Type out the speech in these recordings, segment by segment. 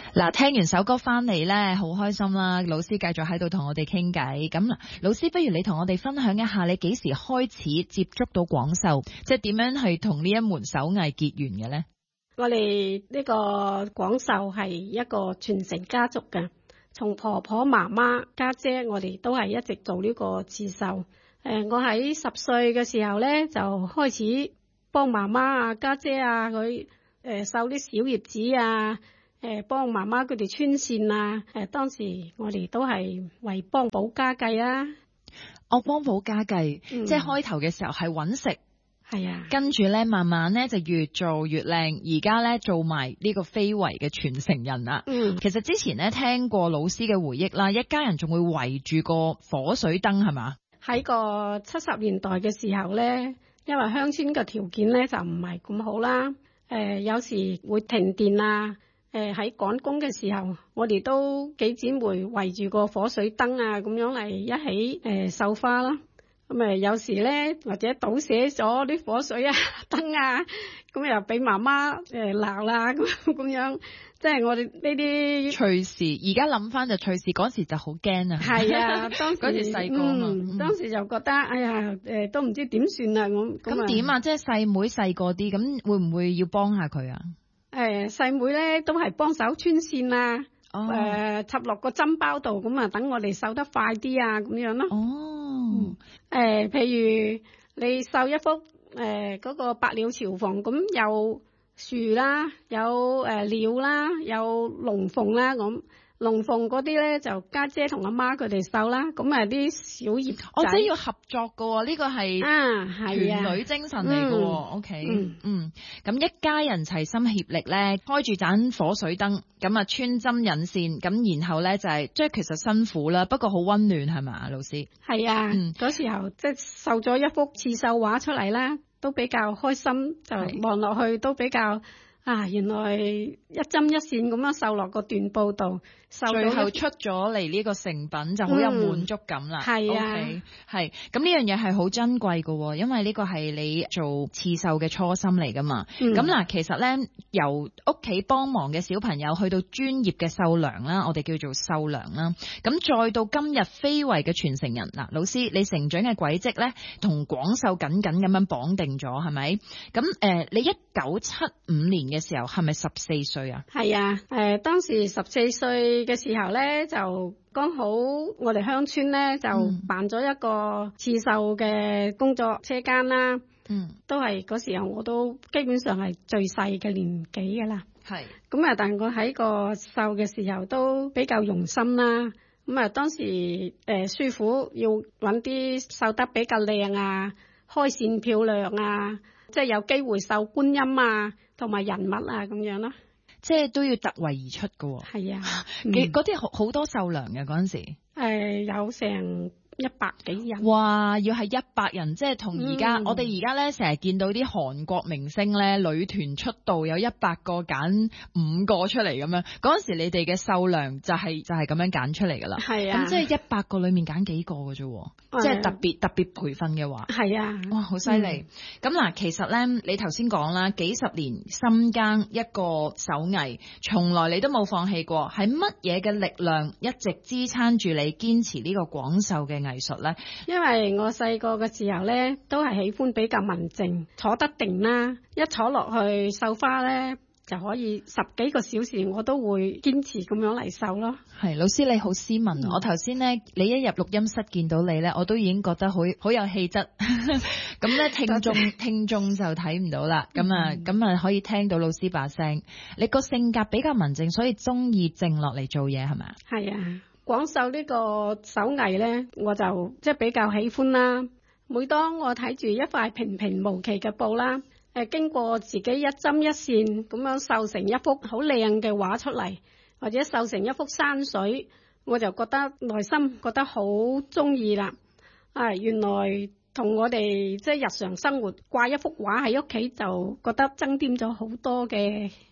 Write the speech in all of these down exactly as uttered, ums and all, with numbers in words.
嗱，聽完首歌翻嚟咧，好開心啦！老師繼續喺度同我哋傾偈。咁嗱，老師不如你同我哋分享一下，你幾時開始接觸到廣繡，即係點樣去同呢一門手藝結緣嘅咧？ 我哋呢個廣繡係一個傳承家族嘅，從婆婆、媽媽、家姐，我哋都係一直做呢個刺繡。誒，我喺十歲嘅時候咧，就開始幫媽媽啊、家姐啊佢誒繡啲小葉子啊。誒，幫媽媽佢哋穿線啊！誒，當時我哋都係為幫補家計啊。 我幫補家計， 嗯、 即係開頭嘅時候係揾食， 係啊。跟住咧慢慢咧就越做越靚，而家咧做埋呢個非遺嘅傳承人啦。 嗯， 其實之前咧聽過老師嘅回憶啦，一家人仲會圍住個火水燈係嘛？ 喺個七十年代嘅時候咧，因為鄉村嘅條件咧就唔係咁好啦。誒、呃，有時會停電啊。誒，喺趕工嘅時候，我哋都幾姊妹圍住個火水燈啊，咁樣嚟一起誒繡花啦。咁誒有時咧或者倒瀉咗啲火水啊燈啊，咁又俾媽媽誒鬧啦咁咁樣。即係我哋呢啲趣事，而家諗翻就趣事，嗰時就好驚啊。 係啊，當時嗰時細個嘛、 嗯，當時就覺得哎呀誒都唔知點算啊咁。 咁點啊？即係細妹細個啲，咁會唔會要幫下佢啊？ 誒，細妹咧都係幫手穿線啊，誒、 哦呃，插落個針包度，咁啊，等我哋繡得快啲啊，咁樣咯。 哦， 誒、呃，譬如你繡一幅誒嗰、呃那個百鳥朝鳳，咁有樹啦，有誒鳥啦，有龍鳳啦，咁龍鳳嗰啲咧就家姐同阿媽佢哋繡啦，咁啊啲小葉仔， 哦，即係要合作噶喎，呢、這個係啊係啊團隊精神嚟噶喎。O K，嗯，咁、嗯、一家人齊心協力咧，開住盞火水燈，咁啊穿針引線，咁然後咧就係、是、即係其實辛苦啦，不過好溫暖係嘛，老師？ 係啊，嗰、嗯、時候即係繡咗一幅刺繡畫出嚟啦，都比較開心，就望落去都比較。啊！原來一針一線咁樣繡落個緞布度， 最後出咗嚟呢個成品就好有滿足感啦。 係、嗯、啊， 係咁呢樣嘢係好珍貴噶，因為呢個係你做刺繡嘅初心嚟噶嘛。咁、嗯、嗱，其實咧由屋企幫忙嘅小朋友去到專業嘅繡娘啦，我哋叫做繡娘啦。咁再到今日非遺嘅傳承人嗱，老師你成長嘅軌跡咧，同廣繡緊緊咁樣綁定咗，係咪？咁誒、呃，你一九七五年嘅時候係咪十四歲啊？ 係啊，誒、呃，當時十四歲嘅時候咧，就剛好我哋鄉村咧就辦咗一個刺繡嘅工作車間啦。嗯，都係嗰時候我都基本上係最細嘅年紀噶啦。係，咁啊，但我喺個繡嘅時候都比較用心啦。咁啊，當時誒、呃、師傅要揾啲繡得比較靚啊，開線漂亮啊，即係有機會繡觀音啊。同埋人物啊咁樣咯， 即係都要突圍而出噶。係啊，嗰啲好好多繡娘嘅嗰陣時，誒、 呃、有成一百幾人。 哇！要係一百人，即係同而家我哋而家咧成日見到啲韓國明星咧女團出道有一百個揀五個出嚟咁樣。嗰陣時你哋嘅繡娘就係、是、就係、是、咁樣揀出嚟噶啦。係啊，咁即係一百個裏面揀幾個嘅啫，即係特別特別培訓嘅話。係啊，哇，好犀利！咁、嗯、嗱，其實咧你頭先講啦，幾十年深耕一個手藝，從來你都冇放棄過，係乜嘢嘅力量一直支撐住你堅持呢個廣繡嘅藝術咧？ 因為我細個嘅時候咧，都係喜歡比較文靜，坐得定啦。一坐落去繡花咧，就可以十幾個小時，我都會堅持咁樣嚟繡咯。 係，老師你好斯文、嗯、我頭先咧，你一入錄音室見到你咧，我都已經覺得好好有氣質。咁咧，聽眾聽眾就睇唔到啦。咁啊，咁啊，可以聽到老師把聲。你個性格比較文靜，所以中意靜落嚟做嘢係咪？ 係啊。廣繡呢個手藝呢，我就即係比較喜歡啦。每當我睇住一塊平平無奇嘅布啦，誒，經過自己一針一線咁樣繡成一幅好靚嘅畫出嚟，或者繡成一幅山水，我就覺得內心覺得好中意啦。啊，原來同我哋即係日常生活掛一幅畫喺屋企，就覺得增添咗好多嘅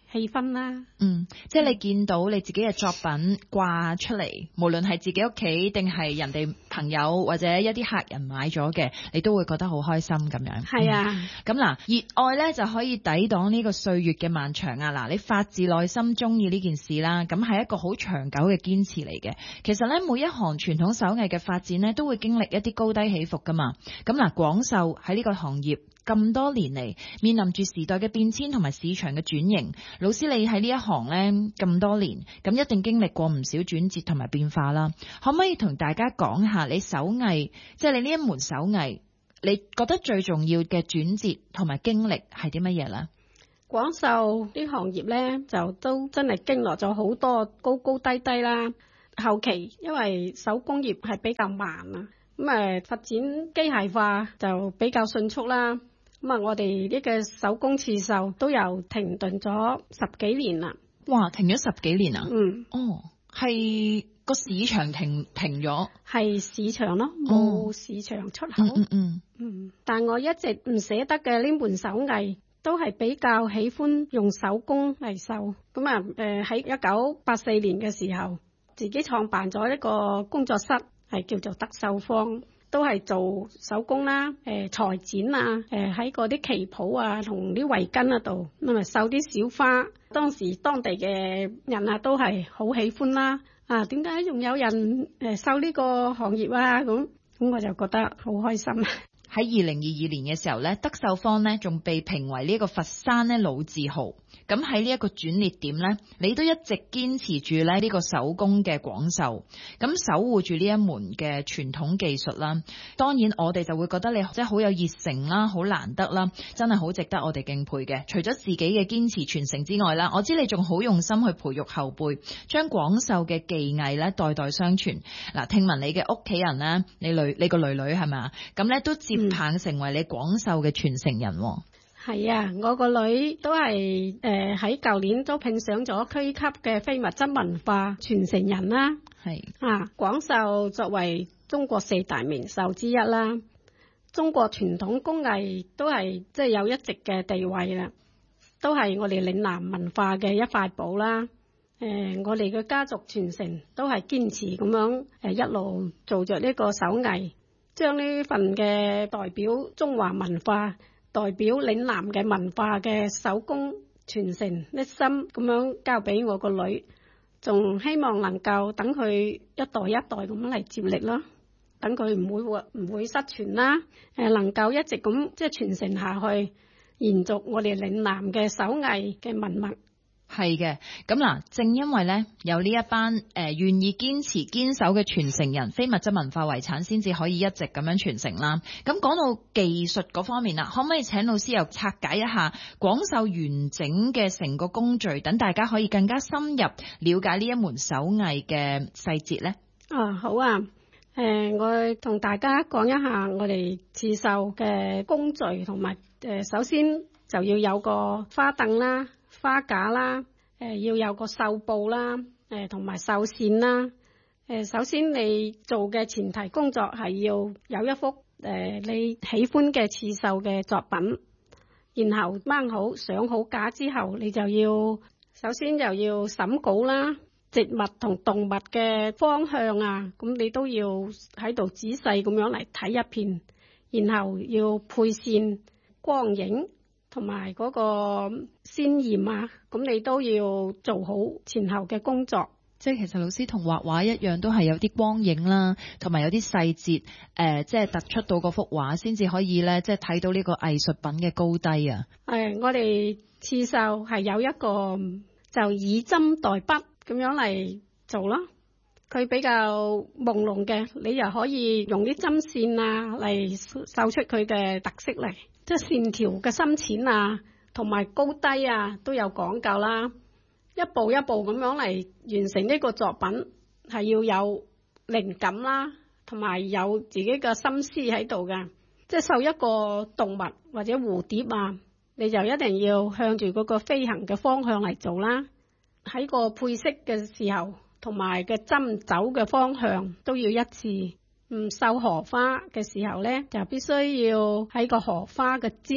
氣氛啦。 嗯，即係你見到你自己嘅作品掛出嚟，無論係自己屋企定係人哋朋友或者一啲客人買咗嘅，你都會覺得好開心咁樣。 係啊， 咁嗱、嗯，熱愛咧就可以抵擋呢個歲月嘅漫長啊！嗱，你發自內心中意呢件事啦，咁係一個好長久嘅堅持嚟嘅。其實咧，每一行傳統手藝嘅發展咧，都會經歷一啲高低起伏噶嘛。咁嗱，廣繡喺呢個行業咁多年嚟，面臨住時代嘅變遷同埋市場嘅轉型。老師你喺呢一行呢咁多年，咁一定經歷過唔少轉折同埋變化啦。可唔可以同大家講下你手藝，即係你呢一門手藝，你覺得最重要嘅轉折同埋經歷係啲乜嘢呢？ 廣繡呢行業呢，就都真係經歷咗好多高高低低啦。後期因為手工業係比較慢啊，咁誒發展機械化就比較迅速啦。咁啊，我哋呢個手工刺繡都有停頓咗十幾年啦。 哇，停咗十幾年啊？ 嗯， 哦，係個市場停停咗， 係市場咯，冇市場出口。 嗯嗯嗯， 嗯，但我一直唔捨得嘅呢門手藝，都係比較喜歡用手工嚟繡。咁啊，誒喺一九八四年嘅時候，自己創辦咗一個工作室，係叫做德繡坊。都係做手工啦，誒、呃、裁剪啊，誒喺嗰啲旗袍啊同啲圍巾嗰度，咁啊繡啲小花。當時當地嘅人啊都係好喜歡啦。啊，點解仲有人誒繡呢個行業啊？咁咁我就覺得好開心。 喺二零二二年嘅時候咧，德繡坊咧仲被評為呢一個佛山咧老字號。咁喺呢一個轉捩點咧，你都一直堅持住咧呢個手工嘅廣繡，咁守護住呢一門嘅傳統技術啦。當然我哋就會覺得你即係好有熱誠啦，好難得啦，真係好值得我哋敬佩嘅。除咗自己嘅堅持傳承之外啦，我知你仲好用心去培育後輩，將廣繡嘅技藝咧代代相傳。嗱，聽聞你嘅屋企人咧，你女你個女女係咪啊？咁咧都接棒成為你廣繡嘅傳承人。 係啊，我個女都係誒喺舊年都聘上咗區級嘅非物質文化傳承人啦。係啊，廣繡作為中國四大名繡之一啦，中國傳統工藝都係即係有一席嘅地位啦，都係我哋嶺南文化嘅一塊寶啦。誒、呃，我哋嘅家族傳承都係堅持咁樣誒一路做着呢個手藝，將呢份嘅代表中華文化，代表嶺南嘅文化嘅手工傳承一心咁樣交俾我個女，仲希望能夠等佢一代一代咁樣嚟接力咯，等佢唔會唔會失傳啦，誒能夠一直咁即係傳承下去，延續我哋嶺南嘅手藝嘅文物。 係嘅，咁嗱，正因為咧有呢一班誒願意堅持堅守嘅傳承人，非物質文化遺產先至可以一直咁樣傳承啦。咁講到技術嗰方面啦，可唔可以請老師又拆解一下廣繡完整嘅成個工序，等大家可以更加深入了解呢一門手藝嘅細節呢？ 啊，好啊，誒、呃，我同大家講一下我哋刺繡嘅工序，同埋誒，首先就要有個花凳啦。花架啦，誒、呃、要有個繡布啦，誒同埋繡線啦，誒、呃、首先你做嘅前提工作係要有一幅誒、呃、你喜歡嘅刺繡嘅作品，然後掹好上好架之後，你就要首先就要審稿啦，植物同動物嘅方向啊，咁你都要喺度仔細咁樣嚟睇一遍，然後要配線、光影。同埋嗰個鮮豔啊，咁你都要做好前後嘅工作。 即係其實老師同畫畫一樣，都係有啲光影啦，同埋有啲細節，誒、呃，即係突出到嗰幅畫，先至可以咧，即係睇到呢個藝術品嘅高低啊。誒、 呃，我哋刺繡係有一個就以針代筆咁樣嚟做咯。佢比較朦朧嘅，你又可以用啲針線啊嚟繡出佢嘅特色嚟。即係線條嘅深淺啊，同埋高低啊都有講究啦。一步一步咁樣嚟完成呢個作品，係要有靈感啦，同埋有自己嘅心思喺度嘅。即係繡一個動物或者蝴蝶啊，你就一定要向住嗰個飛行嘅方向嚟做啦。喺個配飾嘅時候，同埋嘅針走嘅方向都要一致。唔繡荷花嘅時候呢，就必須要喺個荷花嘅尖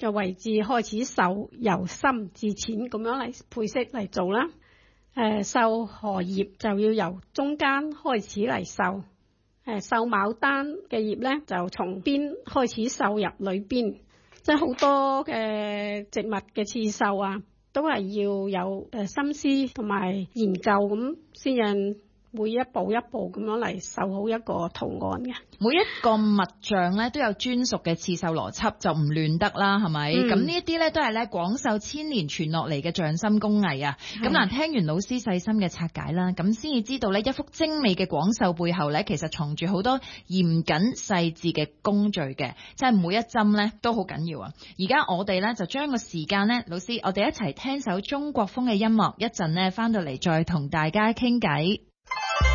嘅位置開始繡，由深至淺咁樣嚟配色嚟做啦。誒，繡荷葉就要由中間開始嚟繡。誒，繡牡丹嘅葉咧就從邊開始繡入裏邊。即係好多嘅植物嘅刺繡啊，都係要有誒心思同埋研究咁先至會一步一步咁樣嚟繡好一個圖案嘅。 每一個物象咧都有專屬嘅刺繡邏輯，就唔亂得啦，係咪？咁、嗯、呢一啲咧都係咧廣繡千年傳落嚟嘅匠心工藝啊。咁嗱，聽完老師細心嘅拆解啦，咁先至知道咧一幅精美嘅廣繡背後咧，其實藏住好多嚴謹細緻嘅工序嘅，即係每一針咧都好緊要啊。而家我哋咧就將個時間咧，老師，我哋一齊聽首中國風嘅音樂，一陣咧翻到嚟再同大家傾偈。